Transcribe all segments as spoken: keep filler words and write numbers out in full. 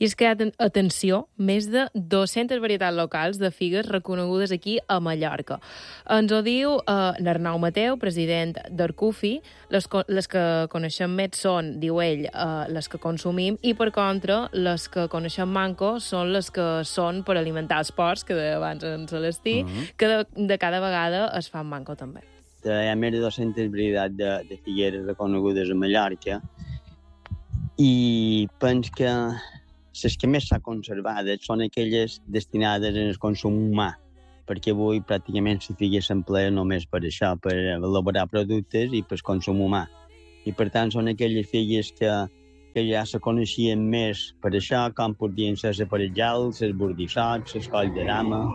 I és que, atenció, més de dues-centes varietats locals de figues reconegudes aquí a Mallorca. Ens ho diu eh, l'Arnau Mateu, president d'Arcufi. Les, les que coneixem més són, diu ell, eh, les que consumim, i per contra, les que coneixem manco són les que són per alimentar els porcs, que deia abans en Celestí, uh -huh. que de, de cada vegada es fan manco també. Hi ha més de dues-centes varietats de, de figueres reconegudes a Mallorca i penso que les que més s'han conservat són aquelles destinades al consum humà, perquè avui pràcticament les figues s'empleen només per això, per elaborar productes i per consum humà. I per tant són aquelles figues que, que ja se coneixien més per això, com podrien ser les parejals, les bordissots, les colls de dama,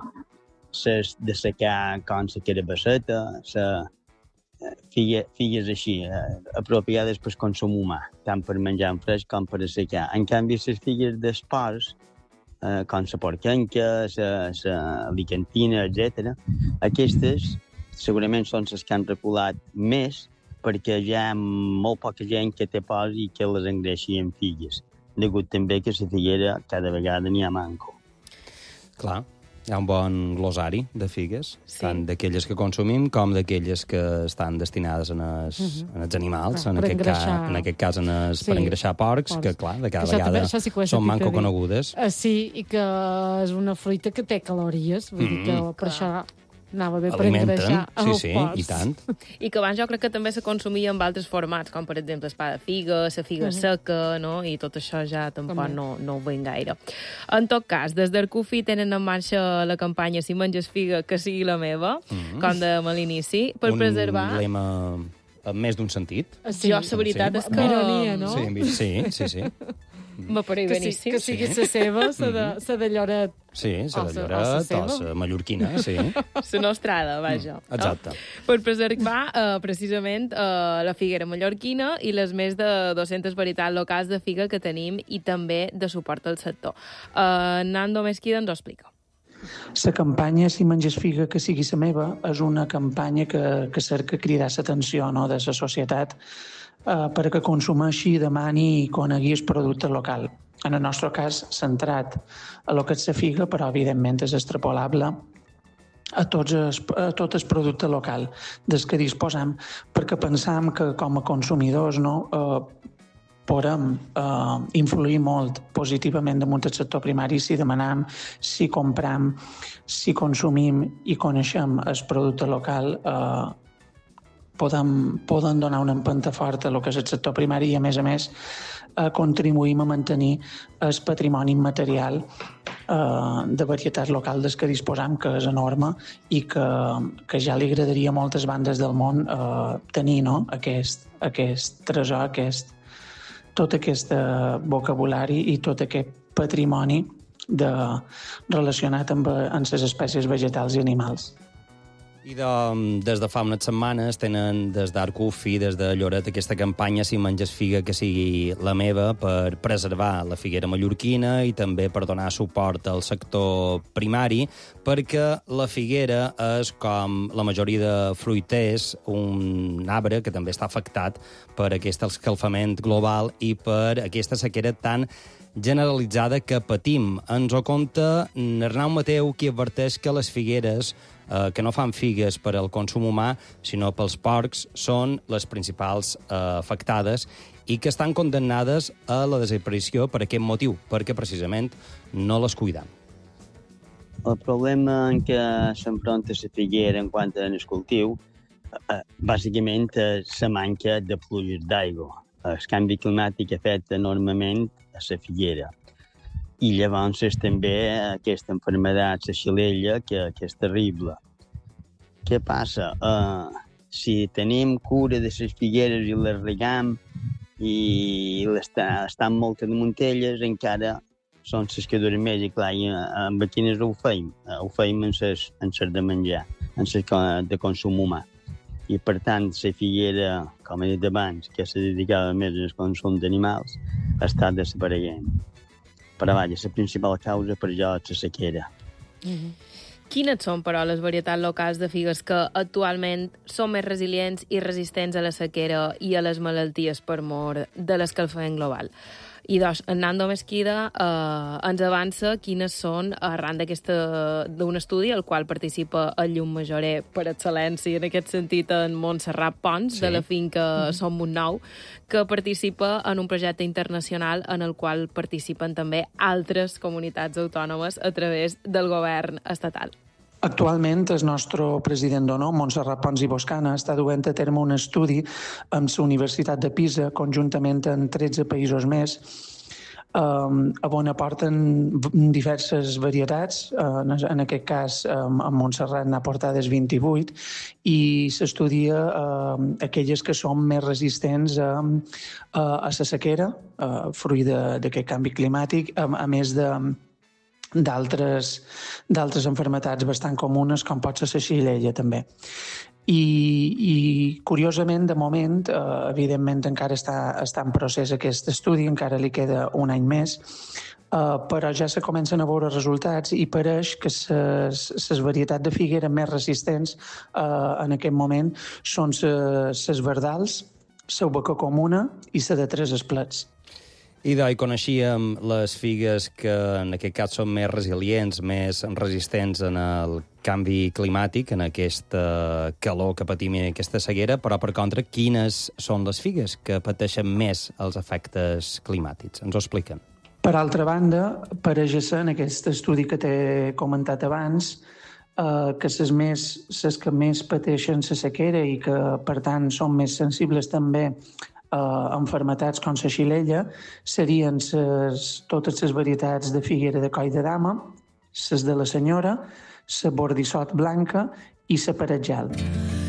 les de secar com la carabasseta, les figues, figues així, eh, apropiades per consum humà, tant per menjar en fresc com per assecar. En canvi, les figues d'esports, eh, com la porquenca, la alicantina, etcètera, aquestes segurament són les que han reculat més perquè hi ha molt poca gent que té por i que les engreixi en figues. Degut també que la figuera cada vegada n'hi ha manco. Clar. Hi ha un bon glosari de figues, sí. tant d'aquelles que consumim com d'aquelles que estan destinades en els, uh -huh. en els animals, ah, en, aquest ca, en aquest cas en els, sí. per engreixar porcs, porcs, que clar, de cada que vegada també, sí són manco conegudes. Uh, sí, i que és una fruita que té calories, vull mm -hmm. dir que per això anava bé per engreixar sí, els sí, porcs. I tant. I que abans jo crec que també se consumia en altres formats, com per exemple el pa de figa, la figa uh -huh. seca, no? I tot això ja tampoc no, no ho veiem gaire. En tot cas, des d'Arcufi tenen en marxa la campanya Si menges figa, que sigui la meva, uh -huh. com dèiem a l'inici, per un preservar... Un lema amb més d'un sentit. Sí, jo, la veritat sí. és que... Ironia, no? Sí, sí, sí. sí. M'apareix beníssim. Que sigui la seva, la de Lloret. Sí, la de Lloret, o la mallorquina, sí. La nostrada, vaja. Mm, exacte. No? Per preservar, eh, precisament, eh, la figuera mallorquina i les més de dues-centes varietats locals de figa que tenim i també de suport al sector. Eh, Nando Mesquida ens ho explica. La campanya Si menges figa, que sigui la meva, és una campanya que, que cerca cridar l'atenció, no?, de la societat eh, perquè consumeixi, demani i conegui el producte local. En el nostre cas, centrat a lo que és la figa, però evidentment és extrapolable a, tots els, a tot el producte local des que disposem, perquè pensam que com a consumidors, no, eh, podem eh, influir molt positivament damunt el sector primari si demanem, si compram, si consumim i coneixem el producte local, eh, podem, podem donar una empenta forta a lo que és el sector primari i, a més a més, eh, contribuïm a mantenir el patrimoni immaterial eh, de varietat local des que disposam, que és enorme i que, que ja li agradaria a moltes bandes del món eh, tenir, no?, aquest, aquest tresor, aquest tot aquest vocabulari i tot aquest patrimoni de, relacionat amb, amb les espècies vegetals i animals. I de, des de fa unes setmanes tenen des d'Arcufi, des de Lloret, aquesta campanya Si menges figa, que sigui la meva, per preservar la figuera mallorquina i també per donar suport al sector primari, perquè la figuera és, com la majoria de fruiters, un arbre que també està afectat per aquest escalfament global i per aquesta sequera tan generalitzada que patim. Ens ho conta Arnau Mateu, qui adverteix que les figueres eh, que no fan figues per al consum humà, sinó pels porcs, són les principals eh, afectades i que estan condemnades a la desaparició per aquest motiu, perquè precisament no les cuiden. El problema en què s'enfronta la figuera en quant al cultiu, eh, bàsicament, és la manca de pluges d'aigua. El canvi climàtic afecta enormement a la figuera. I llavors és també aquesta malaltia, la xilella, que, que és terrible. Què passa? Uh, si tenim cura de les figueres i les regam i està, estan moltes damunt elles, encara són les que duren més. I clar, i, uh, amb quines ho feim? Uh, ho feim en les, en les de menjar, en les de consum humà. I, per tant, la figuera, com he dit abans, que se dedicava més al consum d'animals, està desapareguent. Però, vaja, la principal causa per jo és la sequera. Mm-hmm. Quines són, però, les varietats locals de figues que actualment són més resilients i resistents a la sequera i a les malalties per mort de l'escalfament global? I doncs, en Nando Mesquida eh, ens avança quines són, arran d'aquesta d'un estudi al qual participa el llum majorer per excel·lència, en aquest sentit, en Montserrat Pons, sí. de la finca mm-hmm. Som Montnou, que participa en un projecte internacional en el qual participen també altres comunitats autònomes a través del govern estatal. Actualment, el nostre president d'honor, Montserrat Pons i Boscana, està duent a terme un estudi amb la Universitat de Pisa, conjuntament amb tretze països més, eh, on aporten diverses varietats. Eh, en aquest cas, eh, en Montserrat n'ha portades vint-i-vuit, i s'estudia eh, aquelles que són més resistents a, a, a la sequera, eh, fruit d'aquest canvi climàtic, a, a més de d'altres d'altres malalties bastant comunes, com pot ser la xilella, també. I, i curiosament, de moment, eh, evidentment encara està, està en procés aquest estudi, encara li queda un any més, eh, però ja se comencen a veure resultats i pareix que les varietats de figuera més resistents eh, en aquest moment són les verdals, la ubaca comuna i la de tres esplets. I d'oi coneixíem les figues que en aquest cas són més resilients, més resistents en el canvi climàtic, en aquesta calor que patim i aquesta sequera, però per contra, quines són les figues que pateixen més els efectes climàtics? Ens ho expliquen. Per altra banda, pareix ser en aquest estudi que t'he comentat abans, eh, que les més, les que més pateixen la sequera i que, per tant, són més sensibles també Uh, enfermetats com la xilella serien ses, totes les varietats de figuera de coll de dama, les de la senyora, la bordissot blanca i la paret gel.